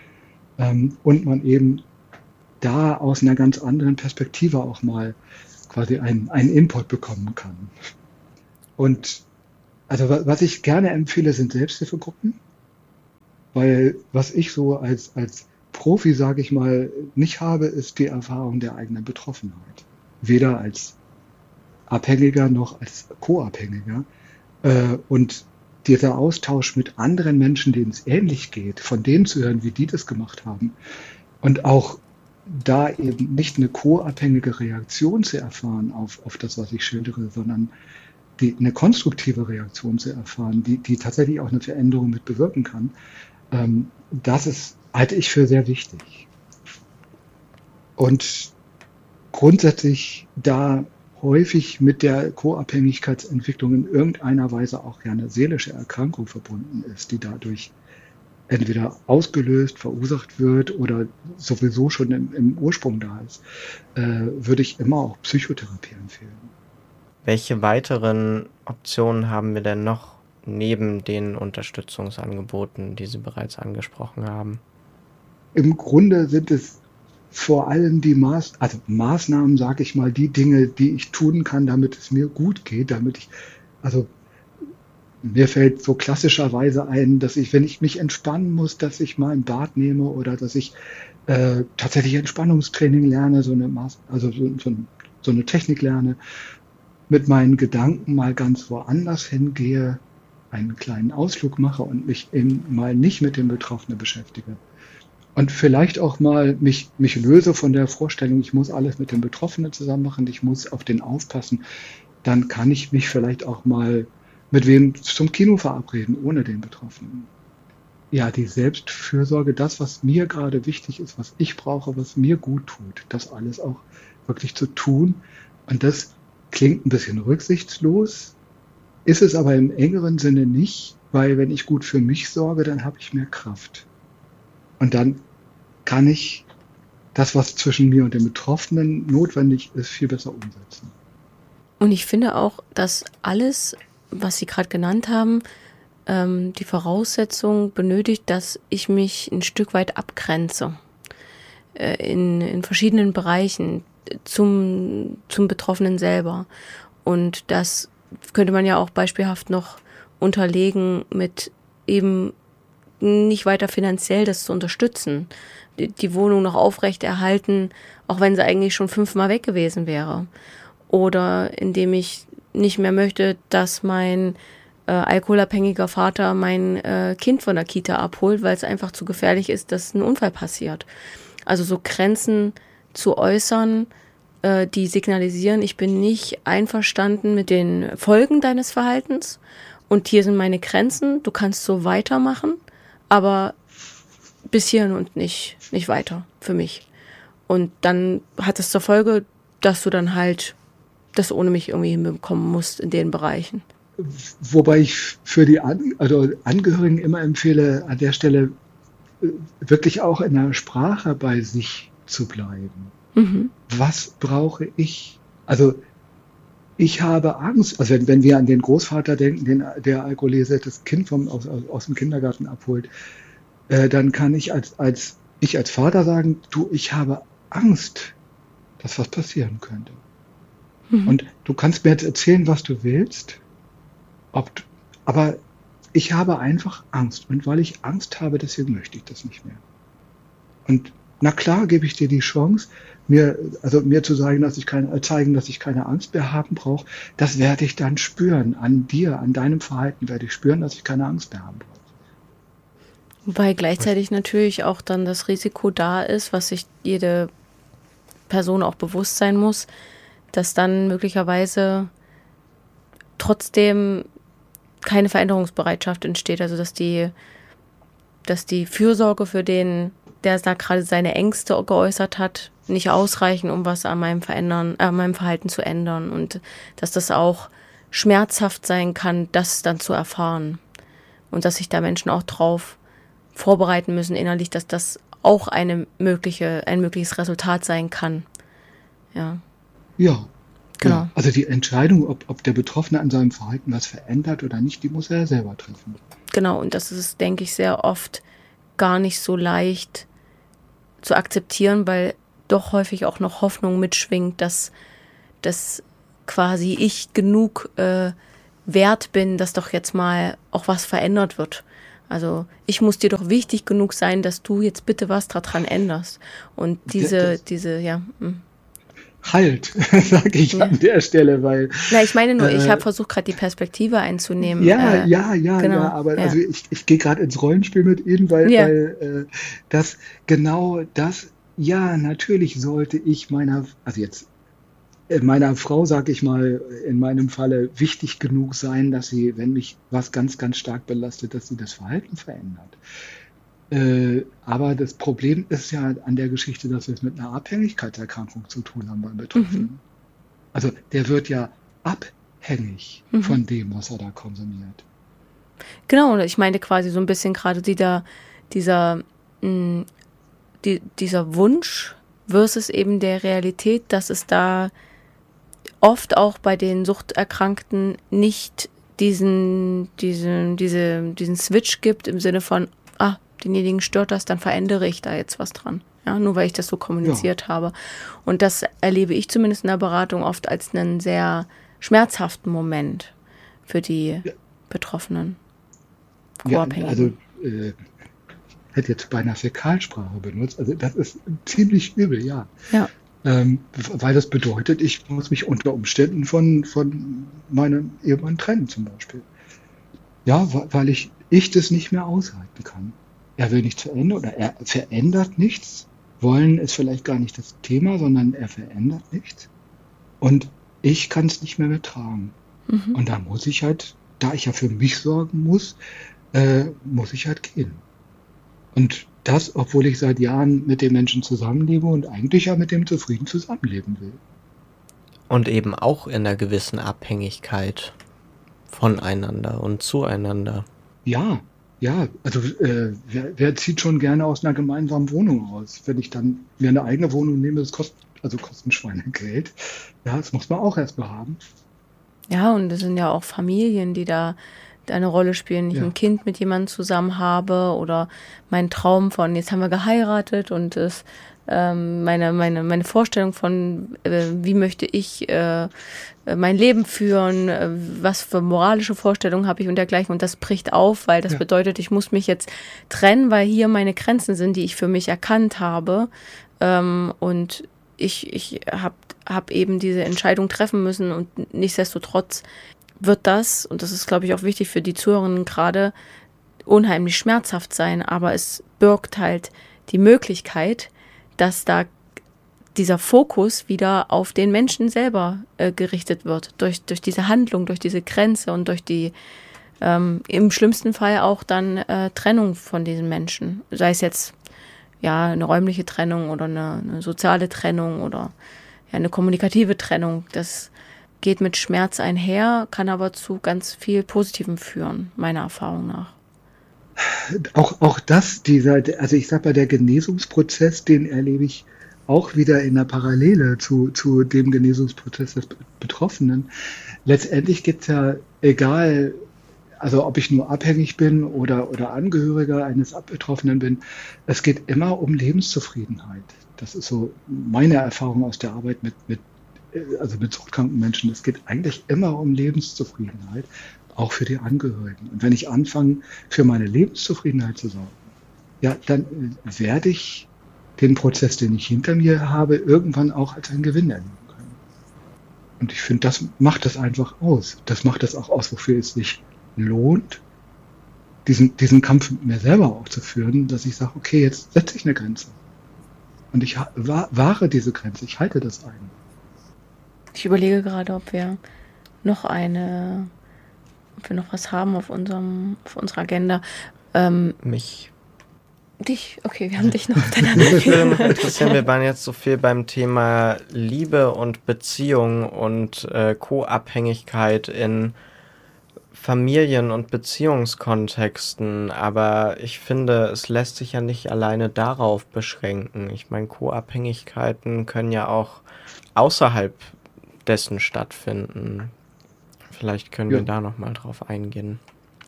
Ähm, und man eben da aus einer ganz anderen Perspektive auch mal quasi einen, einen Input bekommen kann. Und also was ich gerne empfehle, sind Selbsthilfegruppen, weil was ich so als, als Profi, sage ich mal, nicht habe, ist die Erfahrung der eigenen Betroffenheit. Weder als Abhängiger noch als Co-Abhängiger. Äh, und dieser Austausch mit anderen Menschen, denen es ähnlich geht, von denen zu hören, wie die das gemacht haben und auch da eben nicht eine co-abhängige Reaktion zu erfahren auf, auf das, was ich schildere, sondern die, eine konstruktive Reaktion zu erfahren, die, die tatsächlich auch eine Veränderung mit bewirken kann, ähm, das ist, halte ich für sehr wichtig. Und grundsätzlich da häufig mit der Co-Abhängigkeitsentwicklung in irgendeiner Weise auch ja eine seelische Erkrankung verbunden ist, die dadurch entweder ausgelöst, verursacht wird oder sowieso schon im, im Ursprung da ist, äh, würde ich immer auch Psychotherapie empfehlen. Welche weiteren Optionen haben wir denn noch neben den Unterstützungsangeboten, die Sie bereits angesprochen haben? Im Grunde sind es vor allem die Maß, also Maßnahmen, sage ich mal, die Dinge, die ich tun kann, damit es mir gut geht, damit ich, also mir fällt so klassischerweise ein, dass ich, wenn ich mich entspannen muss, dass ich mal ein Bad nehme oder dass ich äh, tatsächlich Entspannungstraining lerne, so eine Maß, also so, so, so eine Technik lerne, mit meinen Gedanken mal ganz woanders hingehe, einen kleinen Ausflug mache und mich eben mal nicht mit dem Betroffenen beschäftige. Und vielleicht auch mal mich, mich löse von der Vorstellung, ich muss alles mit dem Betroffenen zusammen machen, ich muss auf den aufpassen. Dann kann ich mich vielleicht auch mal mit wem zum Kino verabreden, ohne den Betroffenen. Ja, die Selbstfürsorge, das, was mir gerade wichtig ist, was ich brauche, was mir gut tut, das alles auch wirklich zu tun. Und das klingt ein bisschen rücksichtslos, ist es aber im engeren Sinne nicht, weil wenn ich gut für mich sorge, dann habe ich mehr Kraft. Und dann kann ich das, was zwischen mir und dem Betroffenen notwendig ist, viel besser umsetzen. Und ich finde auch, dass alles, was Sie gerade genannt haben, ähm, die Voraussetzung benötigt, dass ich mich ein Stück weit abgrenze äh, in, in verschiedenen Bereichen zum, zum Betroffenen selber. Und das könnte man ja auch beispielhaft noch unterlegen mit eben nicht weiter finanziell das zu unterstützen, die, die Wohnung noch aufrechterhalten, auch wenn sie eigentlich schon fünfmal weg gewesen wäre. Oder indem ich nicht mehr möchte, dass mein äh, alkoholabhängiger Vater mein äh, Kind von der Kita abholt, weil es einfach zu gefährlich ist, dass ein Unfall passiert. Also so Grenzen zu äußern, äh, die signalisieren, ich bin nicht einverstanden mit den Folgen deines Verhaltens und hier sind meine Grenzen, du kannst so weitermachen, aber bis hierhin und nicht, nicht weiter für mich. Und dann hat es zur Folge, dass du dann halt das ohne mich irgendwie hinbekommen musst in den Bereichen. Wobei ich für die An- also Angehörigen immer empfehle, an der Stelle wirklich auch in der Sprache bei sich zu bleiben. Mhm. Was brauche ich? Also ich habe Angst, also wenn, wenn wir an den Großvater denken, den, der alkoholisiertes Kind vom, aus, aus dem Kindergarten abholt, äh, dann kann ich als, als, ich als Vater sagen, du, ich habe Angst, dass was passieren könnte. Mhm. Und du kannst mir jetzt erzählen, was du willst, ob du, aber ich habe einfach Angst. Und weil ich Angst habe, deswegen möchte ich das nicht mehr. Und na klar gebe ich dir die Chance, mir, also mir zu sagen, dass ich keine, zeigen, dass ich keine Angst mehr haben brauche. Das werde ich dann spüren. An dir, an deinem Verhalten werde ich spüren, dass ich keine Angst mehr haben brauche. Wobei gleichzeitig natürlich auch dann das Risiko da ist, was sich jede Person auch bewusst sein muss, dass dann möglicherweise trotzdem keine Veränderungsbereitschaft entsteht. Also dass die, dass die Fürsorge für den, der da gerade seine Ängste geäußert hat, nicht ausreichen, um was an meinem Verändern, äh, meinem Verhalten zu ändern. Und dass das auch schmerzhaft sein kann, das dann zu erfahren. Und dass sich da Menschen auch drauf vorbereiten müssen innerlich, dass das auch eine mögliche, ein mögliches Resultat sein kann. Ja. Ja. Genau. Ja, also die Entscheidung, ob, ob der Betroffene an seinem Verhalten was verändert oder nicht, die muss er selber treffen. Genau, und das ist, denke ich, sehr oft gar nicht so leicht zu akzeptieren, weil doch häufig auch noch Hoffnung mitschwingt, dass dass quasi ich genug äh, wert bin, dass doch jetzt mal auch was verändert wird. Also ich muss dir doch wichtig genug sein, dass du jetzt bitte was daran änderst. Und diese, Das- diese, ja. mh. Halt, sage ich Ja. an der Stelle, weil Na, ich meine nur, ich Äh, habe versucht, gerade die Perspektive einzunehmen. ja, äh, ja, ja, genau, ja, aber ja. also ich, ich gehe gerade ins Rollenspiel mit Ihnen, weil, Ja. weil äh, das genau das, ja, natürlich sollte ich meiner, also jetzt äh, meiner Frau, sage ich mal, in meinem Falle wichtig genug sein, dass sie, wenn mich was ganz, ganz stark belastet, dass sie das Verhalten verändert. Äh, aber das Problem ist ja an der Geschichte, dass wir es mit einer Abhängigkeitserkrankung zu tun haben beim Betroffenen. Also der wird ja abhängig Mhm. von dem, was er da konsumiert. Genau, und ich meine quasi so ein bisschen gerade dieser, dieser, mh, die, dieser Wunsch versus eben der Realität, dass es da oft auch bei den Suchterkrankten nicht diesen, diesen, diese, diesen Switch gibt im Sinne von, ah, denjenigen stört das, dann verändere ich da jetzt was dran. Ja, nur weil ich das so kommuniziert habe. Und das erlebe ich zumindest in der Beratung oft als einen sehr schmerzhaften Moment für die Ja. Betroffenen. Ja, Co-Abhängigen. also äh, ich hätte jetzt beinahe Fäkalsprache benutzt. Also das ist ziemlich übel, ja. Ja. Ähm, weil das bedeutet, ich muss mich unter Umständen von, von meinem Ehemann trennen zum Beispiel. Ja, wa- weil ich, ich das nicht mehr aushalten kann. Er will nichts verändern oder er verändert nichts. Wollen ist vielleicht gar nicht das Thema, sondern er verändert nichts. Und ich kann es nicht mehr mittragen. Mhm. Und da muss ich halt, da ich ja für mich sorgen muss, äh, muss ich halt gehen. Und das, obwohl ich seit Jahren mit dem Menschen zusammenlebe und eigentlich ja mit dem zufrieden zusammenleben will. Und eben auch in einer gewissen Abhängigkeit voneinander und zueinander. Ja, ja, also äh, wer, wer zieht schon gerne aus einer gemeinsamen Wohnung aus? Wenn ich dann mir eine eigene Wohnung nehme, das kostet, also kostet ein Schweinegeld. Ja, das muss man auch erstmal haben. Ja, und es sind ja auch Familien, die da eine Rolle spielen. Ich Ja. ein Kind mit jemandem zusammen habe oder mein Traum von, jetzt haben wir geheiratet und es, ähm, meine, meine, meine Vorstellung von, äh, wie möchte ich äh, äh, mein Leben führen, äh, was für moralische Vorstellungen habe ich und dergleichen. Und das bricht auf, weil das Ja. bedeutet, ich muss mich jetzt trennen, weil hier meine Grenzen sind, die ich für mich erkannt habe. Ähm, und ich, ich habe hab eben diese Entscheidung treffen müssen und nichtsdestotrotz wird das, und das ist, glaube ich, auch wichtig für die Zuhörerinnen gerade, unheimlich schmerzhaft sein, aber es birgt halt die Möglichkeit, dass da dieser Fokus wieder auf den Menschen selber äh, gerichtet wird, durch, durch diese Handlung, durch diese Grenze und durch die ähm, im schlimmsten Fall auch dann äh, Trennung von diesen Menschen, sei es jetzt ja eine räumliche Trennung oder eine, eine soziale Trennung oder ja, eine kommunikative Trennung. Das geht mit Schmerz einher, kann aber zu ganz viel Positivem führen, meiner Erfahrung nach. Auch, auch das, dieser, also ich sag mal, der Genesungsprozess, den erlebe ich auch wieder in der Parallele zu, zu dem Genesungsprozess des Betroffenen. Letztendlich geht es ja, egal, also ob ich nur abhängig bin oder, oder Angehöriger eines Betroffenen bin, es geht immer um Lebenszufriedenheit. Das ist so meine Erfahrung aus der Arbeit mit, mit, also mit suchtkranken Menschen. Es geht eigentlich immer um Lebenszufriedenheit, auch für die Angehörigen. Und wenn ich anfange, für meine Lebenszufriedenheit zu sorgen, ja, dann werde ich den Prozess, den ich hinter mir habe, irgendwann auch als einen Gewinn erleben können. Und ich finde, das macht das einfach aus. Das macht das auch aus, wofür es sich lohnt, diesen, diesen Kampf mit mir selber auch zu führen, dass ich sage, okay, jetzt setze ich eine Grenze. Und ich ha- wa- wahre diese Grenze, ich halte das ein. Ich überlege gerade, ob wir noch eine, ob wir noch was haben auf unserem, auf unserer Agenda. Ähm, Mich dich, okay, wir haben dich noch auf deiner Mich würde noch Agenda. interessieren, wir waren jetzt so viel beim Thema Liebe und Beziehung und äh, Co-Abhängigkeit in Familien- und Beziehungskontexten, aber ich finde, es lässt sich ja nicht alleine darauf beschränken. Ich meine, Co-Abhängigkeiten können ja auch außerhalb dessen stattfinden. Vielleicht können Ja. wir da nochmal drauf eingehen.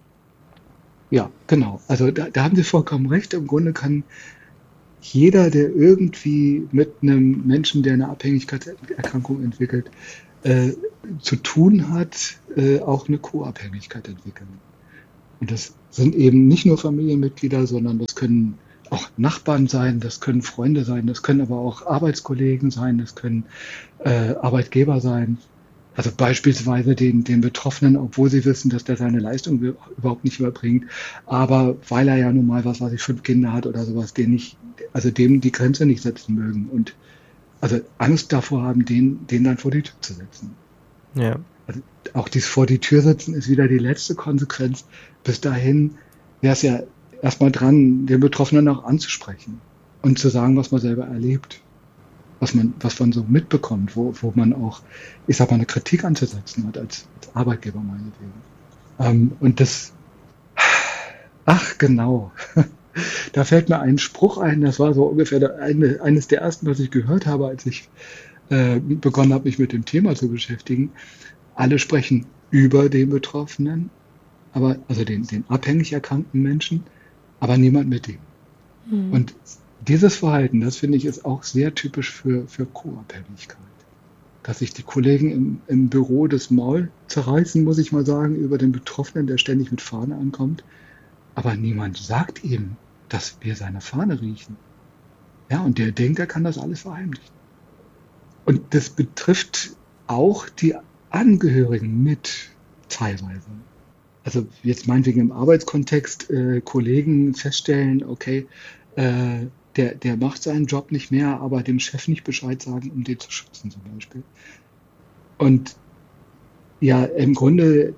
Ja, genau. Also da, da haben Sie vollkommen recht. Im Grunde kann jeder, der irgendwie mit einem Menschen, der eine Abhängigkeitserkrankung entwickelt, äh, zu tun hat, äh, auch eine Co-Abhängigkeit entwickeln. Und das sind eben nicht nur Familienmitglieder, sondern das können auch Nachbarn sein, das können Freunde sein, das können aber auch Arbeitskollegen sein, das können äh, Arbeitgeber sein. Also beispielsweise den, den Betroffenen, obwohl sie wissen, dass der seine Leistung überhaupt nicht überbringt, aber weil er ja nun mal, was weiß ich, fünf Kinder hat oder sowas, den nicht, also dem die Grenze nicht setzen mögen und also Angst davor haben, den, den dann vor die Tür zu setzen. Ja. Also auch dieses vor die Tür setzen ist wieder die letzte Konsequenz. Bis dahin wäre es ja erstmal dran, den Betroffenen auch anzusprechen und zu sagen, was man selber erlebt, was man, was man so mitbekommt, wo, wo man auch, ich sag mal, eine Kritik anzusetzen hat als, als Arbeitgeber meinetwegen. Ähm, und das, ach genau, da fällt mir ein Spruch ein, das war so ungefähr der, eine, eines der ersten, was ich gehört habe, als ich äh, begonnen habe, mich mit dem Thema zu beschäftigen. Alle sprechen über den Betroffenen, aber also den, den abhängig erkrankten Menschen, aber niemand mit ihm. Mhm. Und dieses Verhalten, das finde ich, ist auch sehr typisch für, für Co-Abhängigkeit. Dass sich die Kollegen im, im Büro das Maul zerreißen, muss ich mal sagen, über den Betroffenen, der ständig mit Fahne ankommt. Aber niemand sagt ihm, dass wir seine Fahne riechen. Ja, und der denkt, er kann das alles verheimlichen. Und das betrifft auch die Angehörigen mit teilweise. Also jetzt meinetwegen im Arbeitskontext äh, Kollegen feststellen, okay, äh, der, der macht seinen Job nicht mehr, aber dem Chef nicht Bescheid sagen, um den zu schützen zum Beispiel. Und ja, im Grunde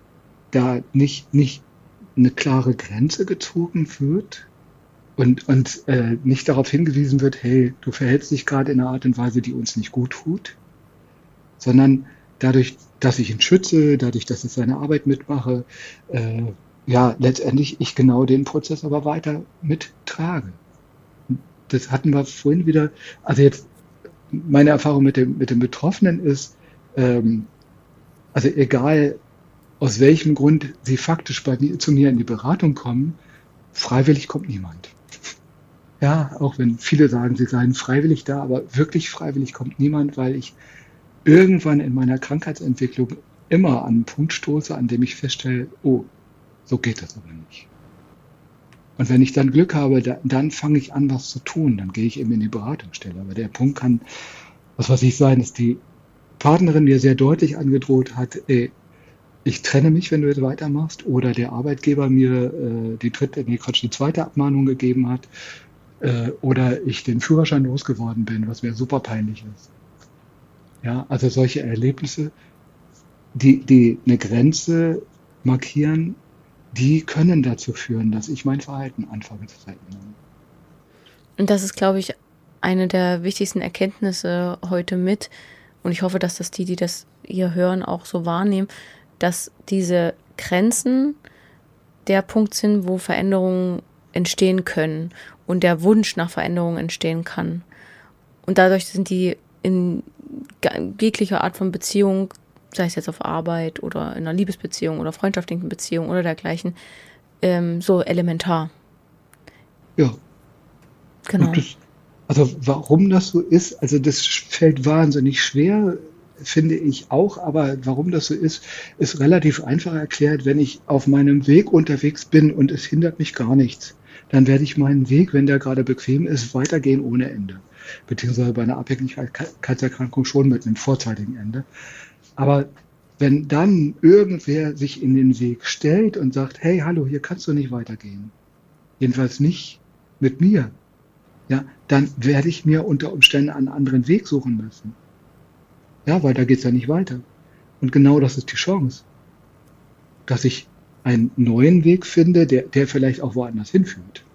da nicht, nicht eine klare Grenze gezogen wird und, und äh, nicht darauf hingewiesen wird, hey, du verhältst dich gerade in einer Art und Weise, die uns nicht gut tut, sondern dadurch, dass ich ihn schütze, dadurch, dass ich seine Arbeit mitmache, äh, ja, letztendlich ich genau den Prozess aber weiter mittrage. Das hatten wir vorhin wieder, also jetzt meine Erfahrung mit dem, mit dem Betroffenen ist, ähm, also egal aus welchem Grund sie faktisch bei mir, zu mir in die Beratung kommen, freiwillig kommt niemand. Ja, auch wenn viele sagen, sie seien freiwillig da, aber wirklich freiwillig kommt niemand, weil ich irgendwann in meiner Krankheitsentwicklung immer an einen Punkt stoße, an dem ich feststelle, oh, so geht das aber nicht. Und wenn ich dann Glück habe, da, dann fange ich an, was zu tun. Dann gehe ich eben in die Beratungsstelle. Aber der Punkt kann, was weiß ich sein, dass die Partnerin mir sehr deutlich angedroht hat, ey, ich trenne mich, wenn du jetzt weitermachst. Oder der Arbeitgeber mir äh, die dritte, nee, Quatsch, die zweite Abmahnung gegeben hat. Äh, oder ich den Führerschein losgeworden bin, was mir super peinlich ist. Ja, also solche Erlebnisse, die, die eine Grenze markieren, die können dazu führen, dass ich mein Verhalten anfange zu verändern. Und das ist, glaube ich, eine der wichtigsten Erkenntnisse heute mit. Und ich hoffe, dass das die, die das hier hören, auch so wahrnehmen, dass diese Grenzen der Punkt sind, wo Veränderungen entstehen können und der Wunsch nach Veränderungen entstehen kann. Und dadurch sind die in jeglicher Art von Beziehung, sei es jetzt auf Arbeit oder in einer Liebesbeziehung oder freundschaftlichen Beziehung oder dergleichen, ähm, so elementar. Ja. Genau. Das, also warum das so ist, also das fällt wahnsinnig schwer, finde ich auch, aber warum das so ist, ist relativ einfach erklärt. Wenn ich auf meinem Weg unterwegs bin und es hindert mich gar nichts, dann werde ich meinen Weg, wenn der gerade bequem ist, weitergehen ohne Ende. Beziehungsweise bei einer Abhängigkeitserkrankung schon mit einem vorzeitigen Ende. Aber wenn dann irgendwer sich in den Weg stellt und sagt, hey, hallo, hier kannst du nicht weitergehen, jedenfalls nicht mit mir, ja, dann werde ich mir unter Umständen einen anderen Weg suchen müssen. Ja, weil da geht es ja nicht weiter. Und genau das ist die Chance, dass ich einen neuen Weg finde, der, der vielleicht auch woanders hinführt.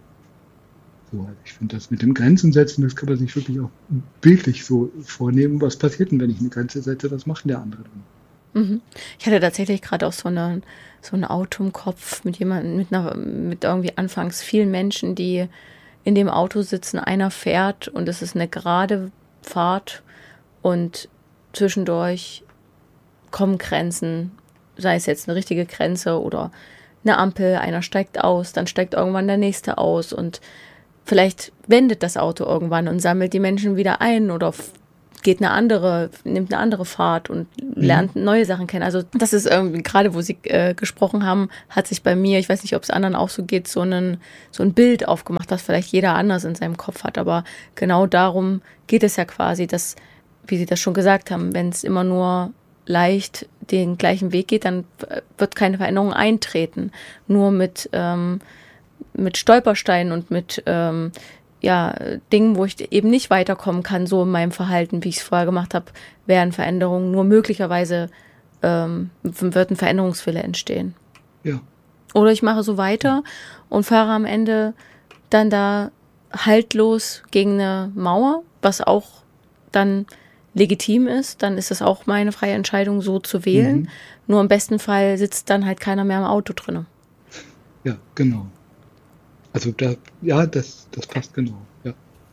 So, also ich finde das mit dem Grenzen setzen, das kann man sich wirklich auch bildlich so vornehmen. Was passiert denn, wenn ich eine Grenze setze? Was macht der andere dann? Mhm. Ich hatte tatsächlich gerade auch so, eine, so ein Auto im Kopf mit jemandem, mit, einer, mit irgendwie anfangs vielen Menschen, die in dem Auto sitzen. Einer fährt und es ist eine gerade Fahrt und zwischendurch kommen Grenzen, sei es jetzt eine richtige Grenze oder eine Ampel, einer steigt aus, dann steigt irgendwann der nächste aus und vielleicht wendet das Auto irgendwann und sammelt die Menschen wieder ein oder f- geht eine andere, nimmt eine andere Fahrt und lernt mhm. neue Sachen kennen. Also das ist irgendwie, gerade wo Sie äh, gesprochen haben, hat sich bei mir, ich weiß nicht, ob es anderen auch so geht, so ein, so ein Bild aufgemacht, was vielleicht jeder anders in seinem Kopf hat. Aber genau darum geht es ja quasi, dass, wie Sie das schon gesagt haben, wenn es immer nur leicht den gleichen Weg geht, dann wird keine Veränderung eintreten. Nur mit, ähm, mit Stolpersteinen und mit ähm, ja, Dingen, wo ich eben nicht weiterkommen kann, so in meinem Verhalten, wie ich es vorher gemacht habe, werden Veränderungen nur möglicherweise ähm, wird ein Veränderungswille entstehen. Ja. Oder ich mache so weiter und fahre am Ende dann da haltlos gegen eine Mauer, was auch dann legitim ist, dann ist es auch meine freie Entscheidung, so zu wählen. Mhm. Nur im besten Fall sitzt dann halt keiner mehr im Auto drin. Ja, genau. Also da, ja, das, das passt genau. Ja.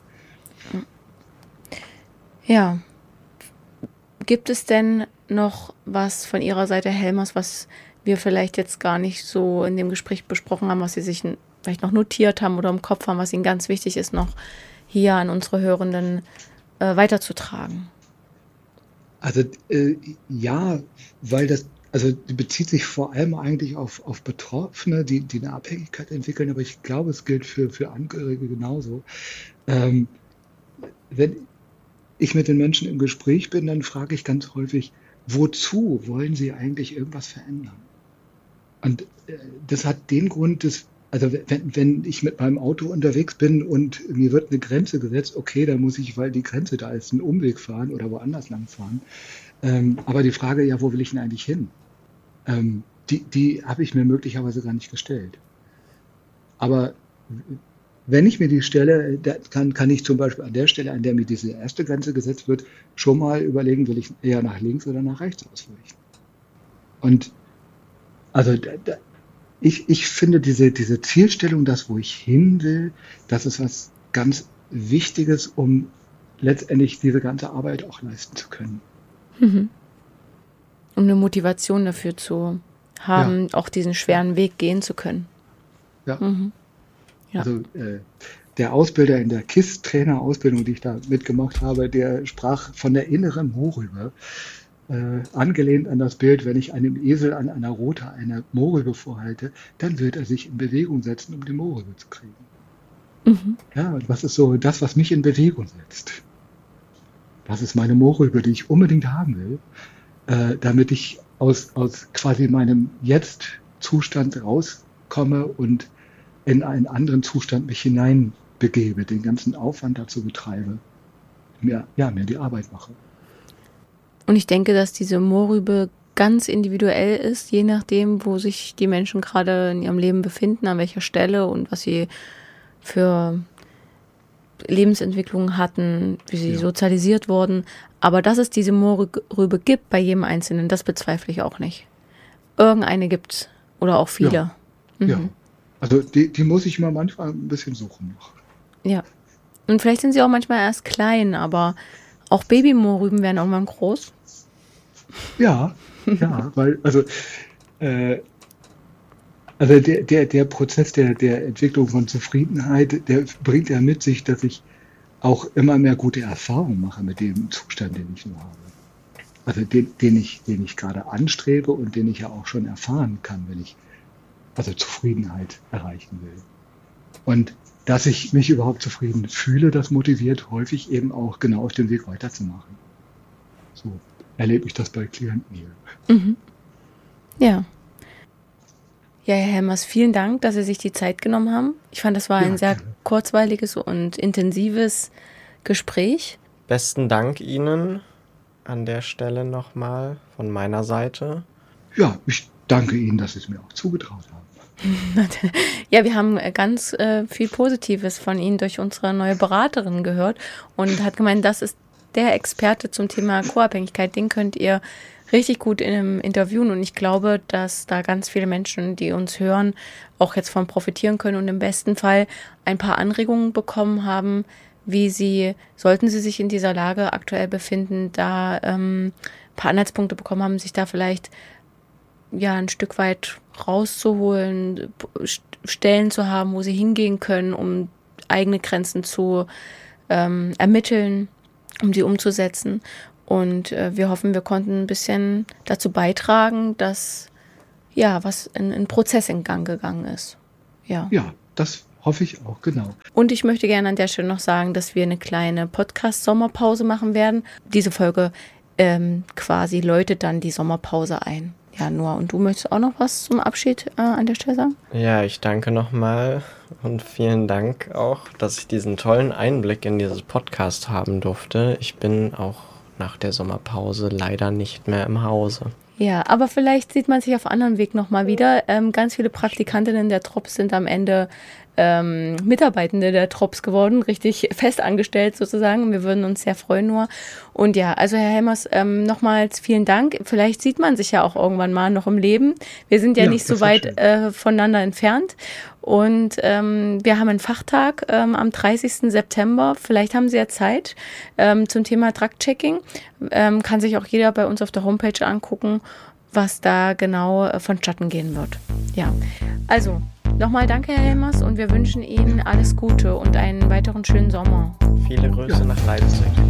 Ja. Gibt es denn noch was von Ihrer Seite, Herr Helmers, was wir vielleicht jetzt gar nicht so in dem Gespräch besprochen haben, was Sie sich vielleicht noch notiert haben oder im Kopf haben, was Ihnen ganz wichtig ist, noch hier an unsere Hörenden äh, weiterzutragen? Also äh, ja, weil das Also die bezieht sich vor allem eigentlich auf, auf Betroffene, die, die eine Abhängigkeit entwickeln, aber ich glaube, es gilt für, für Angehörige genauso. Ähm, wenn ich mit den Menschen im Gespräch bin, dann frage ich ganz häufig, wozu wollen sie eigentlich irgendwas verändern? Und äh, das hat den Grund, dass, also wenn, wenn ich mit meinem Auto unterwegs bin und mir wird eine Grenze gesetzt, okay, dann muss ich, weil die Grenze da ist, einen Umweg fahren oder woanders lang fahren. Ähm, aber die Frage, ja, wo will ich denn eigentlich hin? Ähm, die die habe ich mir möglicherweise gar nicht gestellt. Aber wenn ich mir die stelle, da kann, kann ich zum Beispiel an der Stelle, an der mir diese erste Grenze gesetzt wird, schon mal überlegen, will ich eher nach links oder nach rechts ausweichen. Und also da, da, ich, ich finde diese, diese Zielstellung, das, wo ich hin will, das ist was ganz Wichtiges, um letztendlich diese ganze Arbeit auch leisten zu können. Mhm. Um eine Motivation dafür zu haben, ja. auch diesen schweren Weg gehen zu können. Ja. Mhm. Ja. Also äh, der Ausbilder in der K I S S-Trainer-Ausbildung, die ich da mitgemacht habe, der sprach von der inneren Mohrrübe, äh, angelehnt an das Bild, wenn ich einem Esel an einer Rute eine Mohrrübe vorhalte, dann wird er sich in Bewegung setzen, um die Mohrrübe zu kriegen. Mhm. Ja, und was ist so das, was mich in Bewegung setzt? Das ist meine Mohrrübe, die ich unbedingt haben will, äh, damit ich aus, aus quasi meinem Jetzt-Zustand rauskomme und in einen anderen Zustand mich hineinbegebe, den ganzen Aufwand dazu betreibe, mir, ja, mir die Arbeit mache. Und ich denke, dass diese Mohrrübe ganz individuell ist, je nachdem, wo sich die Menschen gerade in ihrem Leben befinden, an welcher Stelle und was sie für Lebensentwicklung hatten, wie sie ja. sozialisiert wurden. Aber dass es diese Mohrrübe gibt bei jedem Einzelnen, das bezweifle ich auch nicht. Irgendeine gibt's oder auch viele. Ja, mhm. ja. Also die, die muss ich mal manchmal ein bisschen suchen noch. Ja. Und vielleicht sind sie auch manchmal erst klein, aber auch Babymohrrüben werden irgendwann groß. Ja, ja, weil, also, äh, also der, der, der Prozess der, der Entwicklung von Zufriedenheit, der bringt ja mit sich, dass ich auch immer mehr gute Erfahrungen mache mit dem Zustand, den ich nur habe. Also den, den ich, den ich gerade anstrebe und den ich ja auch schon erfahren kann, wenn ich also Zufriedenheit erreichen will. Und dass ich mich überhaupt zufrieden fühle, das motiviert häufig eben auch genau auf dem Weg weiterzumachen. So erlebe ich das bei Klienten hier. Mhm. Ja. Ja, Herr Helmers, vielen Dank, dass Sie sich die Zeit genommen haben. Ich fand, das war ja, ein sehr gerne. kurzweiliges und intensives Gespräch. Besten Dank Ihnen an der Stelle nochmal von meiner Seite. Ja, ich danke Ihnen, dass Sie es mir auch zugetraut haben. Ja, wir haben ganz äh, viel Positives von Ihnen durch unsere neue Beraterin gehört und hat gemeint, das ist der Experte zum Thema Co-Abhängigkeit, den könnt ihr richtig gut in einem interviewen und ich glaube, dass da ganz viele Menschen, die uns hören, auch jetzt von profitieren können und im besten Fall ein paar Anregungen bekommen haben, wie sie, sollten sie sich in dieser Lage aktuell befinden, da ähm, ein paar Anhaltspunkte bekommen haben, sich da vielleicht ja ein Stück weit rauszuholen, Stellen zu haben, wo sie hingehen können, um eigene Grenzen zu ähm, ermitteln, um die umzusetzen. Und äh, wir hoffen, wir konnten ein bisschen dazu beitragen, dass ja was in einen Prozess in Gang gegangen ist. Ja, ja, das hoffe ich auch, genau. Und ich möchte gerne an der Stelle noch sagen, dass wir eine kleine Podcast-Sommerpause machen werden. Diese Folge ähm, quasi läutet dann die Sommerpause ein. Ja, Noah, und du möchtest auch noch was zum Abschied äh, an der Stelle sagen? Ja, ich danke nochmal und vielen Dank auch, dass ich diesen tollen Einblick in dieses Podcast haben durfte. Ich bin auch nach der Sommerpause leider nicht mehr im Hause. Ja, aber vielleicht sieht man sich auf anderen Weg nochmal wieder. Ähm, ganz viele Praktikantinnen der Trops sind am Ende ähm, Mitarbeitende der Trops geworden, richtig fest angestellt sozusagen. Wir würden uns sehr freuen nur. Und ja, also Herr Helmers, ähm, nochmals vielen Dank. Vielleicht sieht man sich ja auch irgendwann mal noch im Leben. Wir sind ja, ja nicht so weit äh, voneinander entfernt. Und ähm, wir haben einen Fachtag ähm, am dreißigsten September. Vielleicht haben Sie ja Zeit ähm, zum Thema Drug-Checking. Ähm, kann sich auch jeder bei uns auf der Homepage angucken, was da genau äh, vonstatten gehen wird. Ja, also nochmal danke, Herr Helmers, und wir wünschen Ihnen alles Gute und einen weiteren schönen Sommer. Viele Grüße ja. nach Leipzig.